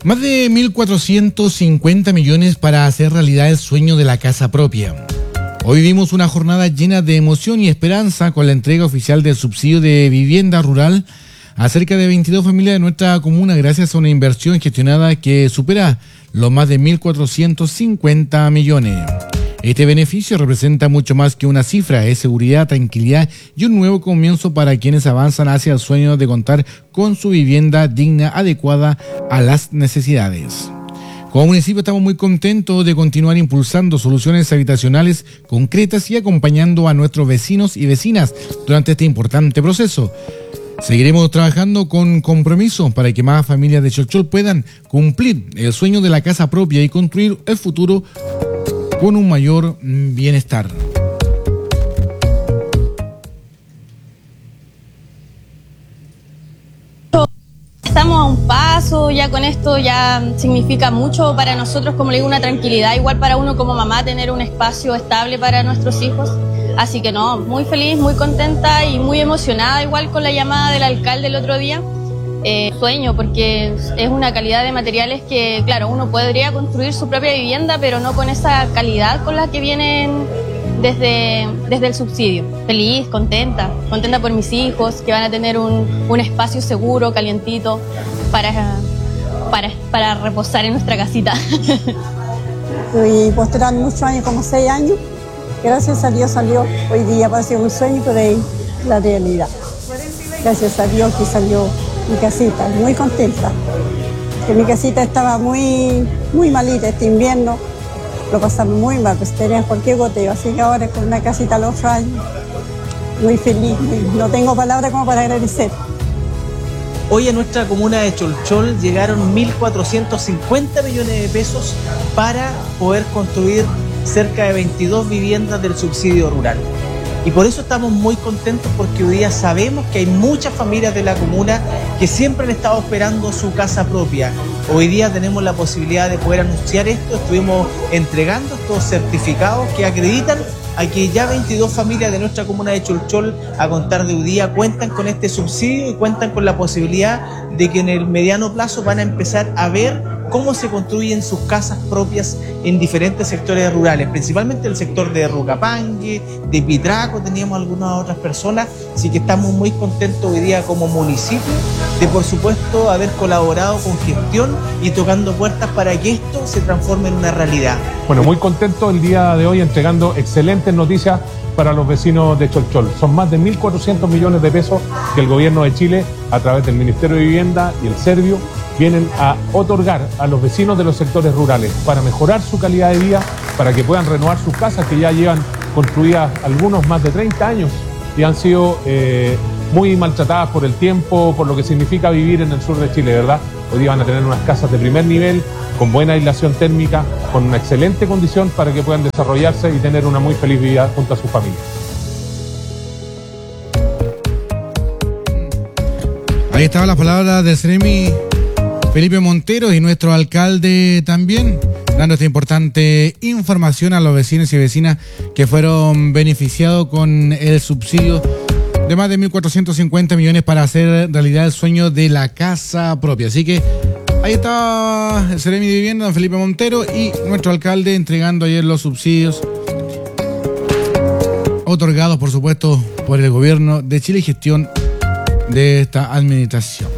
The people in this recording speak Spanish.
Más de 1.450 millones para hacer realidad el sueño de la casa propia. Hoy vimos una jornada llena de emoción y esperanza con la entrega oficial del subsidio de vivienda rural a cerca de 22 familias de nuestra comuna gracias a una inversión gestionada que supera los más de 1.450 millones. Este beneficio representa mucho más que una cifra, es seguridad, tranquilidad y un nuevo comienzo para quienes avanzan hacia el sueño de contar con su vivienda digna, adecuada a las necesidades. Como municipio estamos muy contentos de continuar impulsando soluciones habitacionales concretas y acompañando a nuestros vecinos y vecinas durante este importante proceso. Seguiremos trabajando con compromiso para que más familias de Cholchol puedan cumplir el sueño de la casa propia y construir el futuro con un mayor bienestar. Estamos a un paso, ya con esto ya significa mucho para nosotros, como le digo, una tranquilidad, igual para uno como mamá tener un espacio estable para nuestros hijos. Así que no, muy feliz, muy contenta y muy emocionada igual con la llamada del alcalde el otro día. Sueño, porque es una calidad de materiales que, claro, uno podría construir su propia vivienda, pero no con esa calidad con la que vienen desde el subsidio. Feliz, contenta por mis hijos, que van a tener un espacio seguro, calientito, para reposar en nuestra casita. Y postergando muchos años, como 6 años, gracias a Dios salió. Hoy día parecía un sueño, pero es la realidad. Gracias a Dios que salió mi casita, muy contenta. Que mi casita estaba muy malita este invierno, lo pasamos muy mal, pues teníamos cualquier goteo, así que ahora con una casita a los 8 años, muy feliz, no tengo palabras como para agradecer. Hoy a nuestra comuna de Cholchol llegaron 1.450 millones de pesos para poder construir cerca de 22 viviendas del subsidio rural. Y por eso estamos muy contentos, porque hoy día sabemos que hay muchas familias de la comuna que siempre han estado esperando su casa propia. Hoy día tenemos la posibilidad de poder anunciar esto, estuvimos entregando estos certificados que acreditan a que ya 22 familias de nuestra comuna de Cholchol, a contar de hoy día, cuentan con este subsidio y cuentan con la posibilidad de que en el mediano plazo van a empezar a ver cómo se construyen sus casas propias en diferentes sectores rurales, principalmente el sector de Rucapangue, de Pitraco, teníamos algunas otras personas, así que estamos muy contentos hoy día como municipio de, por supuesto, haber colaborado con gestión y tocando puertas para que esto se transforme en una realidad. Bueno, muy contento el día de hoy entregando excelentes noticias para los vecinos de Cholchol. Son más de 1.400 millones de pesos que el gobierno de Chile, a través del Ministerio de Vivienda y el Servio, vienen a otorgar a los vecinos de los sectores rurales para mejorar su calidad de vida, para que puedan renovar sus casas que ya llevan construidas algunos más de 30 años y han sido muy maltratadas por el tiempo, por lo que significa vivir en el sur de Chile, ¿verdad? Hoy día van a tener unas casas de primer nivel, con buena aislación térmica, con una excelente condición para que puedan desarrollarse y tener una muy feliz vida junto a sus familias. Ahí estaban las palabras del Ceremi Felipe Montero y nuestro alcalde también, dando esta importante información a los vecinos y vecinas que fueron beneficiados con el subsidio de más de 1.450 millones para hacer realidad el sueño de la casa propia. Así que ahí está el Ceremi de Vivienda, don Felipe Montero, y nuestro alcalde entregando ayer los subsidios otorgados, por supuesto, por el gobierno de Chile y gestión de esta administración.